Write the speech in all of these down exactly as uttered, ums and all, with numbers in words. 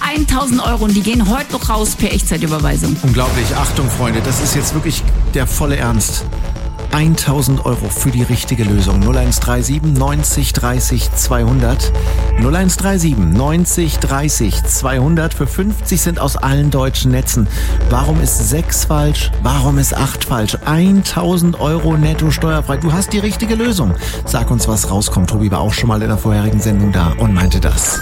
tausend Euro und die gehen heute noch raus per Echtzeitüberweisung. Unglaublich. Achtung, Freunde, das ist jetzt wirklich der volle Ernst. tausend Euro für die richtige Lösung. null eins drei sieben neunzig dreißig zweihundert. null eins drei sieben neunzig dreißig zweihundert. Für fünfzig sind aus allen deutschen Netzen. Warum ist sechs falsch? Warum ist acht falsch? tausend Euro netto steuerfrei. Du hast die richtige Lösung. Sag uns, was rauskommt. Tobi war auch schon mal in der vorherigen Sendung da und meinte das.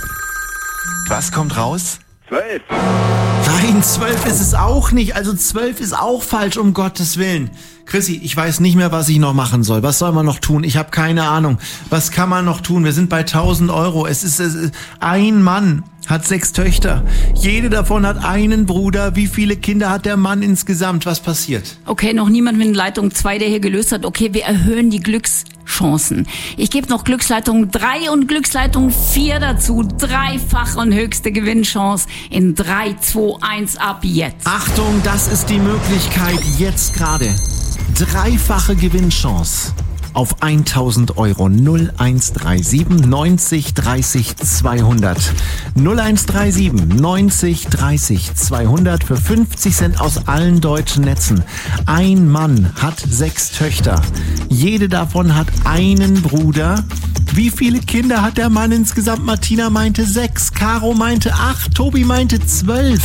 Was kommt raus? Zwölf. Nein, zwölf ist es auch nicht. Also zwölf ist auch falsch, um Gottes Willen. Chrissy, ich weiß nicht mehr, was ich noch machen soll. Was soll man noch tun? Ich habe keine Ahnung. Was kann man noch tun? Wir sind bei tausend Euro. Es ist, es ist ein Mann hat sechs Töchter. Jede davon hat einen Bruder. Wie viele Kinder hat der Mann insgesamt? Was passiert? Okay, noch niemand mit Leitung zwei, der hier gelöst hat. Okay, wir erhöhen die Glückschancen. Ich gebe noch Glücksleitung drei und Glücksleitung vier dazu. Dreifache und höchste Gewinnchance in drei, zwei, eins ab jetzt. Achtung, das ist die Möglichkeit jetzt gerade. Dreifache Gewinnchance auf tausend Euro. null eins drei sieben neunzig dreißig zweihundert. null eins drei sieben neunzig dreißig zweihundert. Für fünfzig Cent aus allen deutschen Netzen. Ein Mann hat sechs Töchter. Jede davon hat einen Bruder. Wie viele Kinder hat der Mann insgesamt? Martina meinte sechs, Caro meinte acht, Tobi meinte zwölf.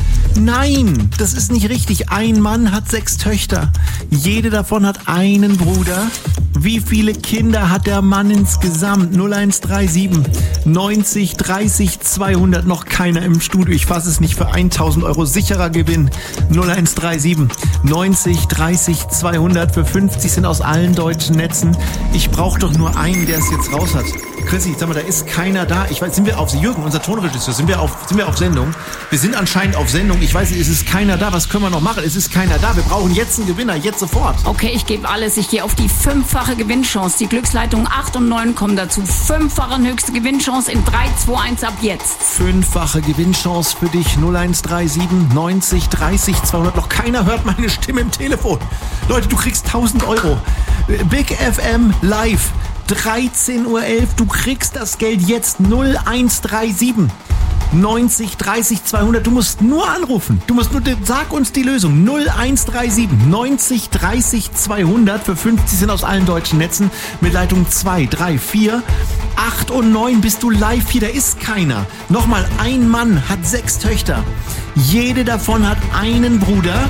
Nein, das ist nicht richtig. Ein Mann hat sechs Töchter. Jede davon hat einen Bruder. Wie viele Kinder hat der Mann insgesamt? null eins drei sieben neunzig dreißig zweihundert. Noch keiner im Studio. Ich fasse es nicht. Für tausend Euro sicherer Gewinn. null eins drei sieben neunzig dreißig zweihundert. Für fünfzig sind aus allen deutschen Netzen. Ich brauche doch nur einen, der es jetzt raus hat. Chrissy, sag mal, da ist keiner da. Ich weiß, sind wir auf Jürgen, unser Tonregisseur, sind wir auf, sind wir auf Sendung? Wir sind anscheinend auf Sendung. Ich weiß nicht, es ist keiner da. Was können wir noch machen? Es ist keiner da. Wir brauchen jetzt einen Gewinner, jetzt sofort. Okay, ich gebe alles. Ich gehe auf die fünffache Gewinnchance. Die Glücksleitung acht und neun kommen dazu. Fünffache höchste Gewinnchance in drei, zwei, eins ab jetzt. Fünffache Gewinnchance für dich. null eins drei sieben neunzig dreißig zweihundert. Noch keiner hört meine Stimme im Telefon. Leute, du kriegst tausend Euro. Big F M live. dreizehn Uhr elf, du kriegst das Geld jetzt. Null eins drei sieben neunzig dreißig zweihundert. Du musst nur anrufen. Du musst nur, sag uns die Lösung. null eins drei sieben neunzig dreißig zweihundert. Für fünfzig sind aus allen deutschen Netzen. Mit Leitung zwei, drei, vier, acht und neun bist du live hier. Da ist keiner. Nochmal, ein Mann hat sechs Töchter. Jede davon hat einen Bruder.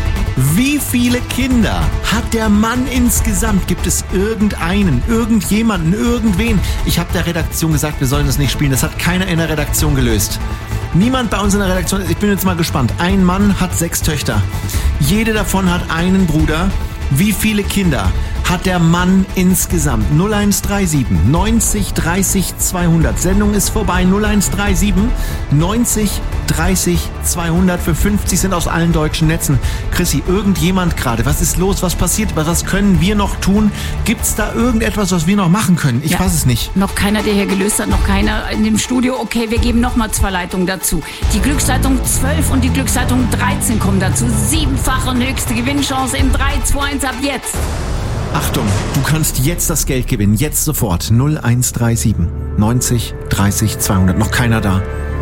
Wie viele Kinder hat der Mann insgesamt? Gibt es irgendeinen, irgendjemanden, irgendwen? Ich habe der Redaktion gesagt, wir sollen das nicht spielen. Das hat keiner in der Redaktion gelöst. Niemand bei uns in der Redaktion. Ich bin jetzt mal gespannt. Ein Mann hat sechs Töchter. Jede davon hat einen Bruder. Wie viele Kinder hat der Mann insgesamt? null eins drei sieben neunzig dreißig zweihundert. Sendung ist vorbei. null eins drei sieben neunzig dreißig zweihundert. Für fünfzig sind aus allen deutschen Netzen. Chrissy, irgendjemand gerade. Was ist los? Was passiert? Was können wir noch tun? Gibt's da irgendetwas, was wir noch machen können? Ich ja, weiß es nicht. Noch keiner, der hier gelöst hat. Noch keiner in dem Studio. Okay, wir geben noch mal zwei Leitungen dazu. Die Glücksleitung zwölf und die Glücksleitung dreizehn kommen dazu. Siebenfache und höchste Gewinnchance in drei, zwei, eins ab jetzt. Achtung, du kannst jetzt das Geld gewinnen. Jetzt sofort. null eins drei sieben neunzig dreißig zweihundert. Noch keiner da.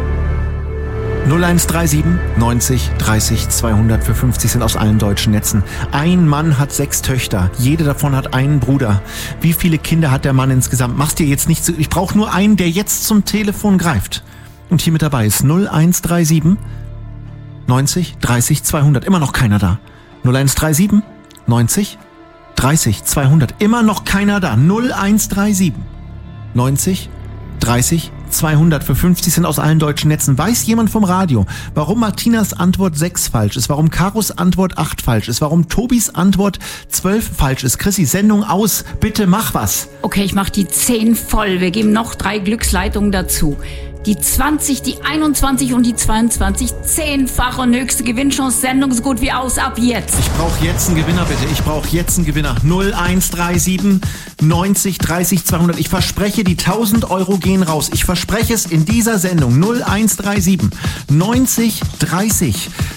null eins drei sieben neunzig dreißig zweihundert. Für fünfzig sind aus allen deutschen Netzen. Ein Mann hat sechs Töchter. Jede davon hat einen Bruder. Wie viele Kinder hat der Mann insgesamt? Mach's dir jetzt nicht zu. Ich brauche nur einen, der jetzt zum Telefon greift. Und hier mit dabei ist null eins drei sieben neunzig dreißig zweihundert. Immer noch keiner da. null eins drei sieben neunzig dreißig zweihundert. Immer noch keiner da. null eins drei sieben neunzig dreißig zweihundert. Für fünfzig sind aus allen deutschen Netzen. Weiß jemand vom Radio, warum Martinas Antwort sechs falsch ist, warum Karos Antwort acht falsch ist, warum Tobis Antwort zwölf falsch ist? Chrissy, Sendung aus. Bitte mach was. Okay, ich mach die zehn voll. Wir geben noch drei Glücksleitungen dazu. Die zwanzig, die einundzwanzig und die zweiundzwanzig. Zehnfache und höchste Gewinnchance. Sendung so gut wie aus. Ab jetzt. Ich brauche jetzt einen Gewinner, bitte. Ich brauche jetzt einen Gewinner. null eins drei sieben neunzig dreißig zweihundert. Ich verspreche, die tausend Euro gehen raus. Ich verspreche es in dieser Sendung. null eins drei sieben neunzig dreißig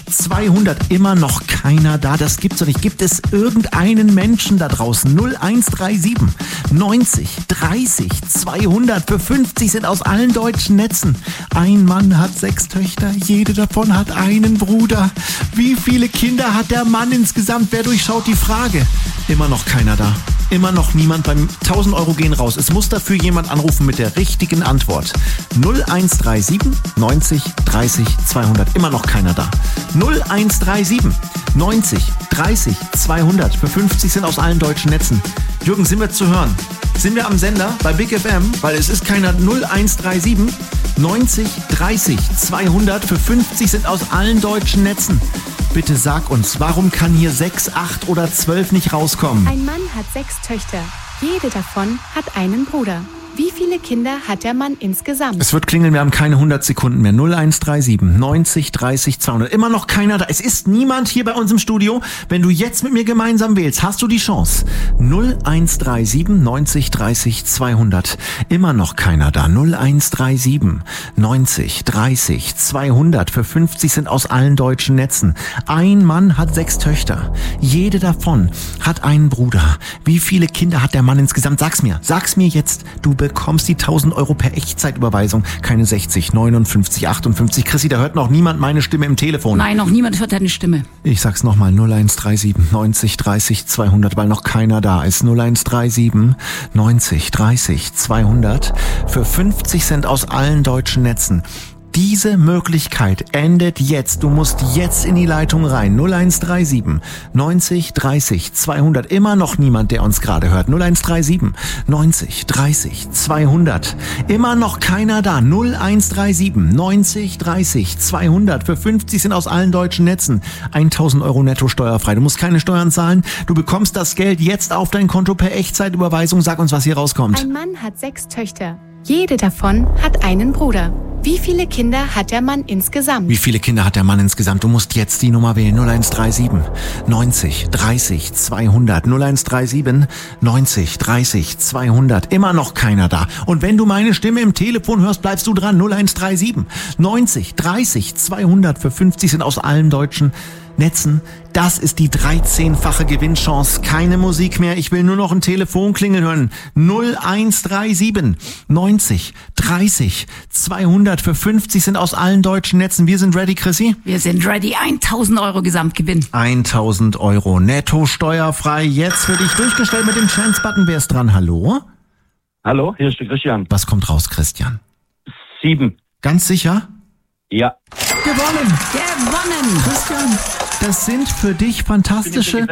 zweihundert, immer noch keiner da. Das gibt's doch nicht. Gibt es irgendeinen Menschen da draußen? null eins drei sieben neunzig dreißig zweihundert. Für fünfzig sind aus allen deutschen Netzen. Ein Mann hat sechs Töchter, jede davon hat einen Bruder. Wie viele Kinder hat der Mann insgesamt? Wer durchschaut die Frage? Immer noch keiner da. Immer noch niemand. Beim tausend Euro gehen raus. Es muss dafür jemand anrufen mit der richtigen Antwort. null eins drei sieben neunzig dreißig zweihundert. Immer noch keiner da. null eins drei sieben neunzig dreißig zweihundert. Für fünfzig sind aus allen deutschen Netzen. Jürgen, sind wir zu hören? Sind wir am Sender bei Big F M? Weil es ist keiner. null eins drei sieben neunzig dreißig zweihundert. Für fünfzig sind aus allen deutschen Netzen. Bitte sag uns, warum kann hier sechs, acht oder zwölf nicht rauskommen? Ein Mann hat sechs Töchter. Jede davon hat einen Bruder. Wie viele Kinder hat der Mann insgesamt? Es wird klingeln, wir haben keine hundert Sekunden mehr. null eins drei sieben neunzig dreißig zweihundert. Immer noch keiner da. Es ist niemand hier bei uns im Studio. Wenn du jetzt mit mir gemeinsam wählst, hast du die Chance. null eins drei sieben neunzig dreißig zweihundert. Immer noch keiner da. null eins drei sieben neunzig dreißig zweihundert. Für fünfzig sind aus allen deutschen Netzen. Ein Mann hat sechs Töchter. Jede davon hat einen Bruder. Wie viele Kinder hat der Mann insgesamt? Sag's mir. Sag's mir jetzt. Du bekommst die tausend Euro per Echtzeitüberweisung. Keine sechzig, neunundfünfzig, achtundfünfzig. Chrissy, da hört noch niemand meine Stimme im Telefon. Nein, noch niemand hört deine Stimme. Ich sag's nochmal, null eins drei sieben neunzig dreißig zweihundert, weil noch keiner da ist. null eins drei sieben neunzig dreißig zweihundert. Für fünfzig Cent aus allen deutschen Netzen. Diese Möglichkeit endet jetzt. Du musst jetzt in die Leitung rein. null eins drei sieben neunzig dreißig zweihundert. Immer noch niemand, der uns gerade hört. null eins drei sieben neunzig dreißig zweihundert. Immer noch keiner da. null eins drei sieben neunzig dreißig zweihundert. Für fünfzig sind aus allen deutschen Netzen. tausend Euro netto steuerfrei. Du musst keine Steuern zahlen. Du bekommst das Geld jetzt auf dein Konto per Echtzeitüberweisung. Sag uns, was hier rauskommt. Ein Mann hat sechs Töchter. Jede davon hat einen Bruder. Wie viele Kinder hat der Mann insgesamt? Wie viele Kinder hat der Mann insgesamt? Du musst jetzt die Nummer wählen. null eins drei sieben neunzig dreißig zweihundert. null eins drei sieben neunzig dreißig zweihundert. Immer noch keiner da. Und wenn du meine Stimme im Telefon hörst, bleibst du dran. null eins drei sieben neunzig dreißig zweihundert. Für fünfzig sind aus allen deutschen Netzen. Das ist die dreizehnfache Gewinnchance. Keine Musik mehr. Ich will nur noch ein Telefon klingeln hören. null eins drei sieben neunzig dreißig zweihundert. Für fünfzig sind aus allen deutschen Netzen. Wir sind ready, Chrissy? Wir sind ready. tausend Euro Gesamtgewinn. tausend Euro netto steuerfrei. Jetzt für dich durchgestellt mit dem Chance-Button. Wer ist dran? Hallo? Hallo, hier ist der Christian. Was kommt raus, Christian? Sieben. Ganz sicher? Ja. Gewonnen! Gewonnen! Christian, das sind für dich fantastische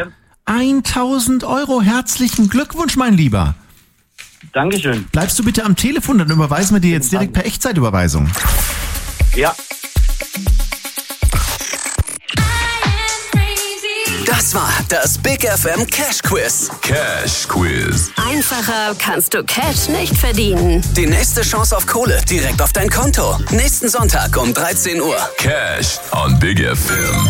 tausend Euro. Herzlichen Glückwunsch, mein Lieber. Dankeschön. Bleibst du bitte am Telefon, dann überweisen wir dir jetzt direkt per Echtzeitüberweisung. Ja. Das war das Big F M Cash Quiz. Cash Quiz. Einfacher kannst du Cash nicht verdienen. Die nächste Chance auf Kohle direkt auf dein Konto. Nächsten Sonntag um dreizehn Uhr. Cash on Big F M.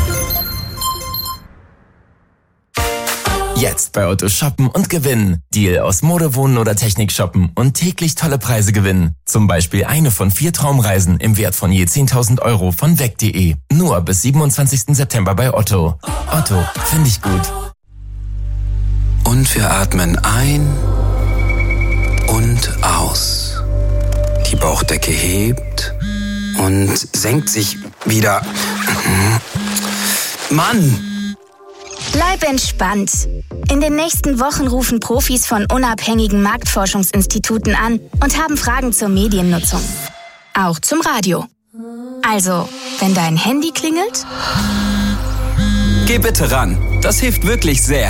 Jetzt bei Otto shoppen und gewinnen. Deal aus Mode, Wohnen oder Technik shoppen und täglich tolle Preise gewinnen. Zum Beispiel eine von vier Traumreisen im Wert von je zehntausend Euro von weg punkt de. Nur bis siebenundzwanzigsten September bei Otto. Otto, finde ich gut. Und wir atmen ein und aus. Die Bauchdecke hebt und senkt sich wieder. Mann! Bleib entspannt. In den nächsten Wochen rufen Profis von unabhängigen Marktforschungsinstituten an und haben Fragen zur Mediennutzung. Auch zum Radio. Also, wenn dein Handy klingelt, Geh bitte ran. Das hilft wirklich sehr.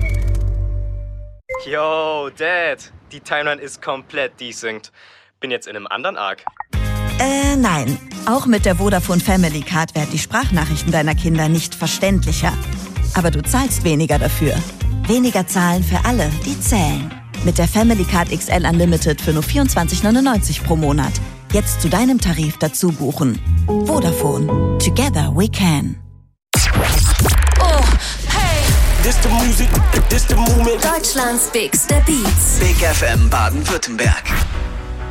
Yo, Dad. Die Timeline ist komplett desynced. Bin jetzt in einem anderen Arc. Äh, nein. Auch mit der Vodafone Family Card werden die Sprachnachrichten deiner Kinder nicht verständlicher. Aber du zahlst weniger dafür. Weniger zahlen für alle, die zählen. Mit der Family Card X L Unlimited für nur vierundzwanzig neunundneunzig pro Monat. Jetzt zu deinem Tarif dazu buchen. Vodafone. Together we can. Oh, hey! This the music, this the movement. Deutschlands bigste Beats. Big F M Baden-Württemberg.